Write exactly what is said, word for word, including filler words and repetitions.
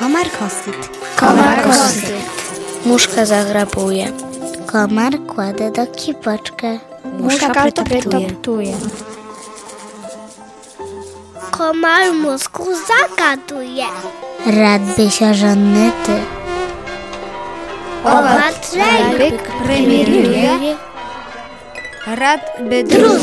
Komar kosyt. Komar kosyt. Muszka zagrabuje. Komar kładę do kipoczkę. Muszka pretoptuje. Komar mózgu zagaduje. Rad by się żonny ty. Owad rajbyk premieruje. Rad by Druz